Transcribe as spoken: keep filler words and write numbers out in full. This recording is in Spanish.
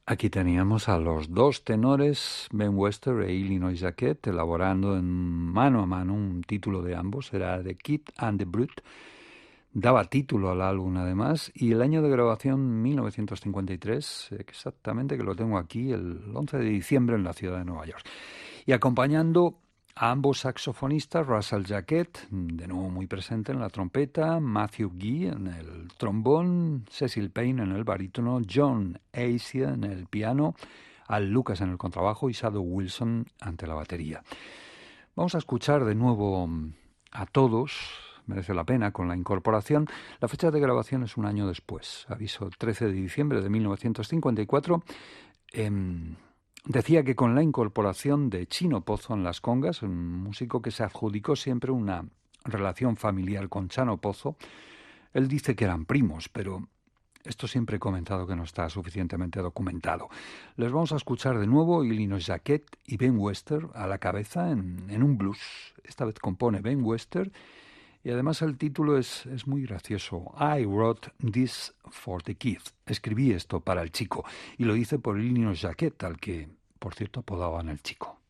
Aquí teníamos a los dos tenores, Ben Webster e Illinois Jacquet, elaborando en mano a mano un título de ambos, era The Kid and the Brute. Daba título al álbum además, y el año de grabación mil novecientos cincuenta y tres, exactamente, que lo tengo aquí, el once de diciembre en la ciudad de Nueva York. Y acompañando a ambos saxofonistas, Russell Jacquet, de nuevo muy presente en la trompeta, Matthew Gee en el trombón, Cecil Payne en el barítono, John Asia en el piano, Al Lucas en el contrabajo y Shadow Wilson ante la batería. Vamos a escuchar de nuevo a todos, merece la pena, con la incorporación. La fecha de grabación es un año después, aviso trece de diciembre de mil novecientos cincuenta y cuatro. Eh, decía que con la incorporación de Chino Pozo en las congas, un músico que se adjudicó siempre una relación familiar con Chano Pozo, él dice que eran primos, pero esto siempre he comentado que no está suficientemente documentado. Les vamos a escuchar de nuevo Illinois Jacquet y Ben Webster a la cabeza en, en un blues. Esta vez compone Ben Webster y además el título es, es muy gracioso. I wrote this for the kid. Escribí esto para el chico y lo hice por Illinois Jacquet, al que, por cierto, apodaban el chico.